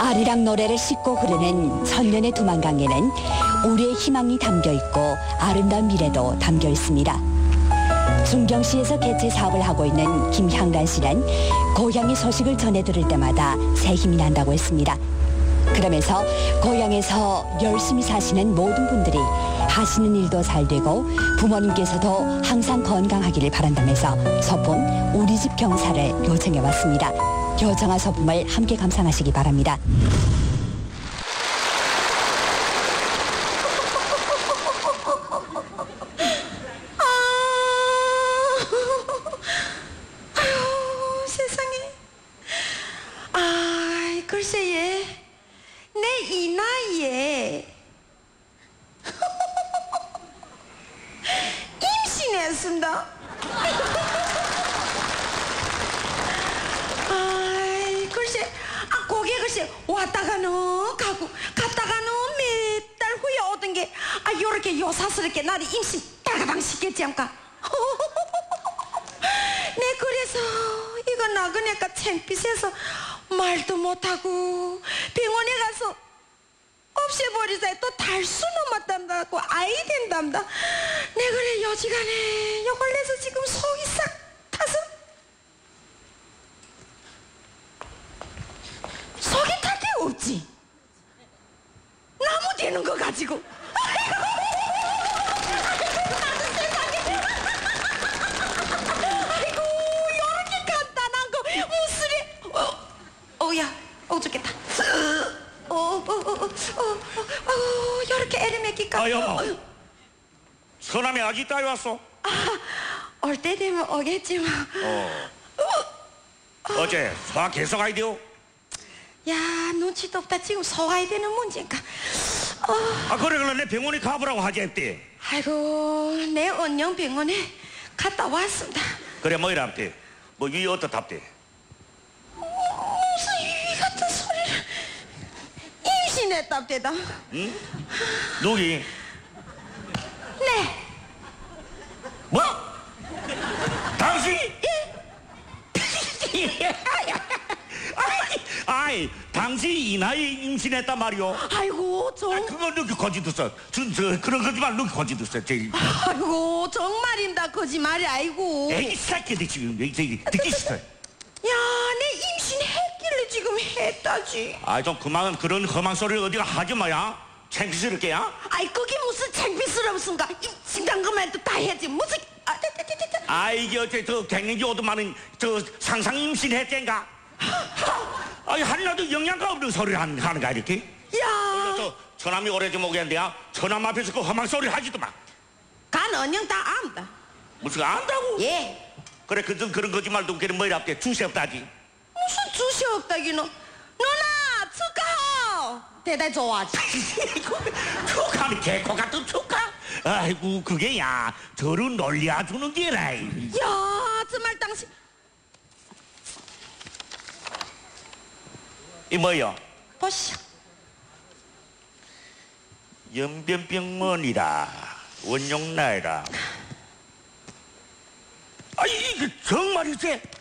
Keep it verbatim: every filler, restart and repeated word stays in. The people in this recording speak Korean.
아리랑 노래를 싣고 흐르는 천년의 두만강에는 우리의 희망이 담겨있고 아름다운 미래도 담겨 있습니다. 중경시에서 개체 사업을 하고 있는 김향란 씨는 고향의 소식을 전해 들을 때마다 새 힘이 난다고 했습니다. 그러면서 고향에서 열심히 사시는 모든 분들이 하시는 일도 잘 되고 부모님께서도 항상 건강하기를 바란다면서 소품 우리 집 경사를 요청해 왔습니다. 교정아 소품을 함께 감상하시기 바랍니다. 임신했습니다. 아이 글쎄, 아 고개 글쎄 왔다가는 가고 갔다가는 몇 달 후에 오던 게 아 요렇게 요사스럽게 나를 임신 따가당 시켰지 않까? 내 그래서 이거 나그네가 창피해서 말도 못하고 병원에 가서 없애버리자 또 달수 넘었단다고 아이 된답니다. 내 그래 여지간에 요걸 내서 지금 속이 싹 타서 속이 탈 게 없지. 나무 되는 거 가지고 아이고 요렇게 간단한 거 무술이 어, 어야 어 죽겠다. 어, 어, 어, 어, 어, 어, 요렇게 애를 맡기까. 아, 여보. 서남이 아직 따위 왔어? 아, 올 때 되면 오겠지만. 어. 어제 소화 계속 가야 돼요? 야, 눈치도 없다. 지금 소화해야 되는 문제인가. 어. 아, 그래, 그래. 내 병원에 가보라고 하지 했대. 아이고, 내 언영 병원에 갔다 왔습니다. 그래, 뭐 이랍대? 뭐, 이 어떻답대? 무슨 이 같은 소리를. 임신했답대다. 응? 누기? 네. 뭐? 당신이? 예? 아이, 아이, 당신이 이 나이에 임신했단 말이오. 아이고, 정. 아, 그거 누기 거짓됐어. 저, 저, 그런 거지만 누기 거짓됐어. 저기. 아이고, 정말입니다. 거짓말이 아이고. 에이, 새끼들 지금, 저기, 듣기 싫어. 야, 내 임신했길래 지금 했다지. 아, 좀 그만 그런 험한 소리를 어디가 하지 마야. 창피스럽게, 야? 아이, 그게 무슨 창피스럽습니까? 임신한 것만 다 해야지. 무슨, 아, 다, 다, 다, 다. 아, 이게 어째 저 갱년기 오더만은 저 상상 임신했댄가? 아니, 하나도 영양가 없는 소리를 하는, 하는가, 이렇게? 야, 저, 처남이 오래 좀 오겠는데야? 처남 앞에서 그 험한 소리 하지도 마. 간 언영 다 안다. 무슨 안다고? 예. 그래, 그, 그런 거짓말도 그런 뭐랍대? 주시 없다지. 무슨 주시 없다기는. 누나, 축하호! 대단히 좋아하지. 축하는 개코 같은 축하? 아이고, 그게 야, 저를 놀려주는 게라. 야, 정말 당신. 이 뭐요? 보시오. 연변병원이라 원룡나이라. 아, 이게 정말이지?